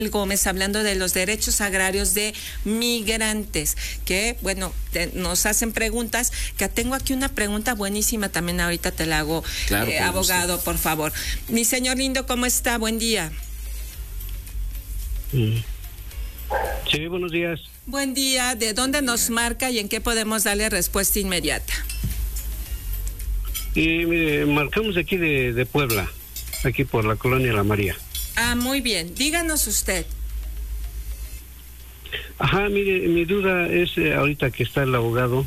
Gómez, hablando de los derechos agrarios de migrantes, que bueno, nos hacen preguntas, que tengo aquí una pregunta buenísima también, ahorita te la hago, claro, abogado, por favor. Mi señor lindo, ¿cómo está? Buen día. Sí, buenos días. Buen día, ¿de dónde nos marca y en qué podemos darle respuesta inmediata? Y mire, marcamos aquí de Puebla, aquí por la colonia La María. Ah, muy bien. Díganos usted. Ajá, mire, mi duda es, ahorita que está el abogado,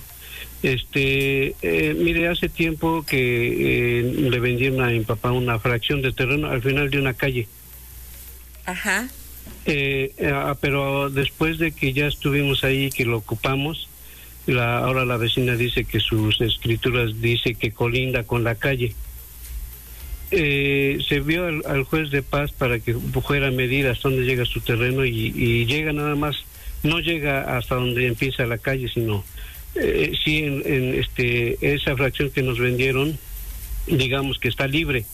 mire, hace tiempo que le vendieron a mi papá una fracción de terreno al final de una calle. Ajá. Pero después de que ya estuvimos ahí, que lo ocupamos, ahora la vecina dice que sus escrituras dice que colinda con la calle. Se vio al juez de paz para que fuera a medir hasta dónde llega su terreno y llega nada más, no llega hasta donde empieza la calle, sino sí en esa fracción que nos vendieron, digamos que está libre,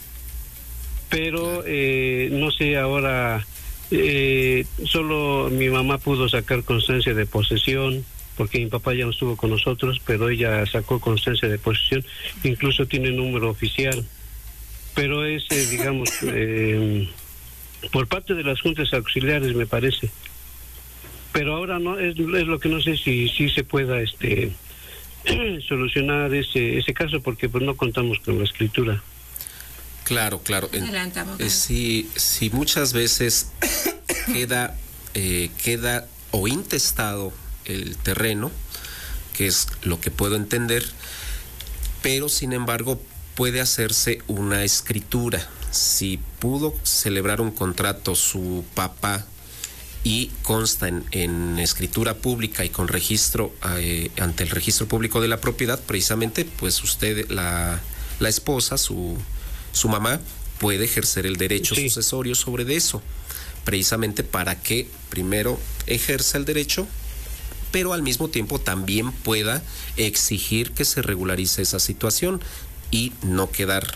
pero no sé ahora, solo mi mamá pudo sacar constancia de posesión porque mi papá ya no estuvo con nosotros, pero ella sacó constancia de posesión, incluso tiene número oficial. Pero es, digamos, por parte de las juntas auxiliares, me parece. Pero ahora no es lo que no sé si se pueda solucionar ese caso, porque pues no contamos con la escritura. Claro. Adelante, si muchas veces queda o intestado el terreno, que es lo que puedo entender, pero sin embargo puede hacerse una escritura. Si pudo celebrar un contrato su papá y consta en escritura pública y con registro ante el registro público de la propiedad, precisamente pues usted, la esposa, su mamá, puede ejercer el derecho sucesorio sobre de eso, precisamente para que primero ejerza el derecho, pero al mismo tiempo también pueda exigir que se regularice esa situación y no quedar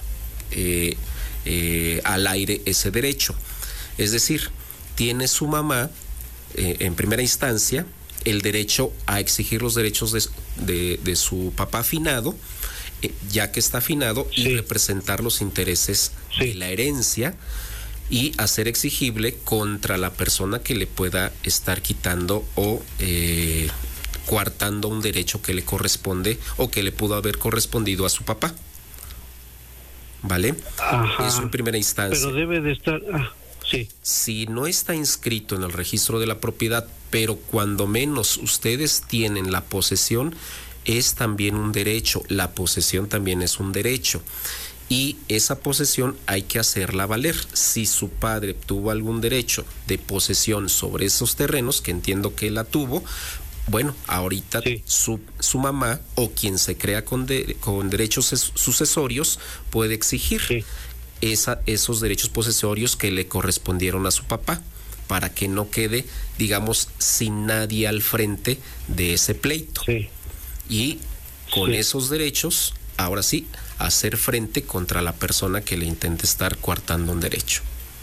al aire ese derecho. Es decir, tiene su mamá en primera instancia el derecho a exigir los derechos de su papá finado, ya que está finado, y representar los intereses de la herencia y hacer exigible contra la persona que le pueda estar quitando o coartando un derecho que le corresponde o que le pudo haber correspondido a su papá. ¿Vale? Ajá. Eso en primera instancia. Pero debe de estar... Si no está inscrito en el registro de la propiedad, pero cuando menos ustedes tienen la posesión, es también un derecho. La posesión también es un derecho. Y esa posesión hay que hacerla valer. Si su padre tuvo algún derecho de posesión sobre esos terrenos, que entiendo que la tuvo, bueno, ahorita su mamá o quien se crea con derechos sucesorios puede exigir esos derechos posesorios que le correspondieron a su papá, para que no quede, digamos, sin nadie al frente de ese pleito. Y con esos derechos, ahora sí, hacer frente contra la persona que le intente estar coartando un derecho.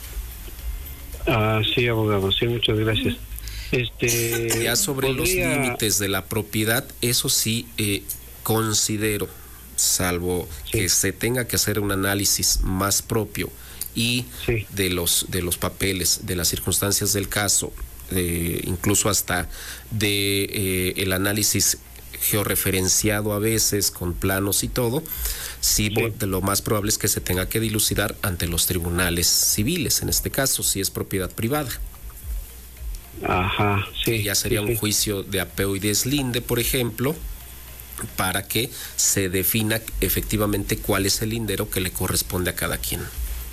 Sí, abogado, sí, muchas gracias. Ya sobre los límites de la propiedad, eso sí, considero, salvo que se tenga que hacer un análisis más propio y de los papeles, de las circunstancias del caso, incluso hasta de el análisis georreferenciado a veces con planos y todo, lo más probable es que se tenga que dilucidar ante los tribunales civiles, en este caso, si es propiedad privada. Ajá, que ya sería un juicio de apeo y deslinde, por ejemplo, para que se defina efectivamente cuál es el lindero que le corresponde a cada quien.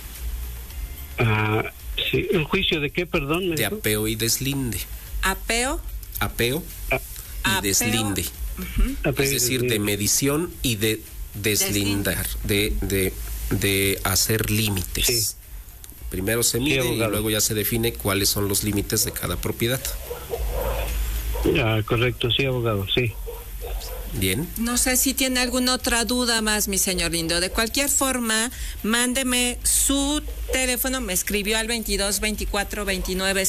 ¿Un juicio de qué, perdón? De apeo y deslinde. ¿Apeo? Apeo y deslinde. Es decir, de medición y de deslindar, de hacer límites. Primero se mide y luego ya se define cuáles son los límites de cada propiedad. Correcto, sí, abogado, sí. Bien. No sé si tiene alguna otra duda más, mi señor lindo. De cualquier forma, mándeme su teléfono, me escribió al 22 24 29